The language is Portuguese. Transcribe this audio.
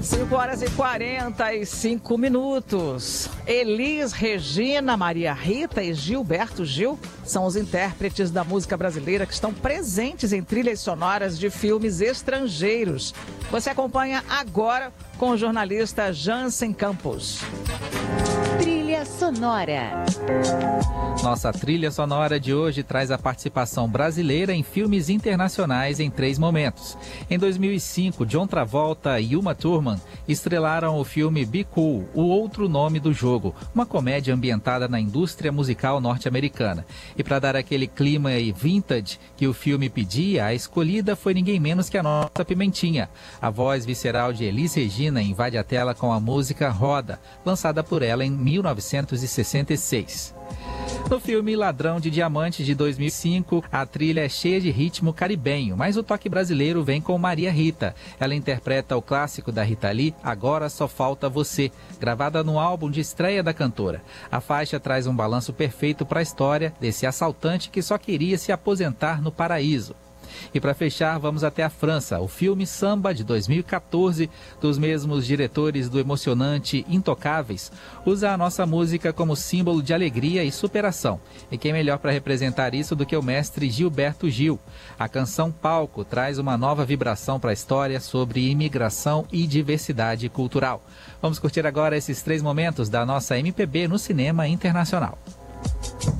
5h45. Elis Regina, Maria Rita e Gilberto Gil são os intérpretes da música brasileira que estão presentes em trilhas sonoras de filmes estrangeiros. Você acompanha agora com o jornalista Jansen Campos. Trilha sonora. Nossa trilha sonora de hoje traz a participação brasileira em filmes internacionais em 3 momentos. Em 2005, John Travolta e Uma Thurman estrelaram o filme Be Cool, o outro nome do jogo, uma comédia ambientada na indústria musical norte-americana. E para dar aquele clima vintage que o filme pedia, a escolhida foi ninguém menos que a nossa Pimentinha. A voz visceral de Elis Regina invade a tela com a música Roda, lançada por ela em 1966. No filme Ladrão de Diamantes, de 2005, a trilha é cheia de ritmo caribenho, mas o toque brasileiro vem com Maria Rita. Ela interpreta o clássico da Rita Lee, Agora Só Falta Você, gravada no álbum de estreia da cantora. A faixa traz um balanço perfeito para a história desse assaltante que só queria se aposentar no paraíso. E para fechar, vamos até a França. O filme Samba, de 2014, dos mesmos diretores do emocionante Intocáveis, usa a nossa música como símbolo de alegria e superação. E quem melhor para representar isso do que o mestre Gilberto Gil? A canção Palco traz uma nova vibração para a história sobre imigração e diversidade cultural. Vamos curtir agora esses 3 momentos da nossa MPB no cinema internacional.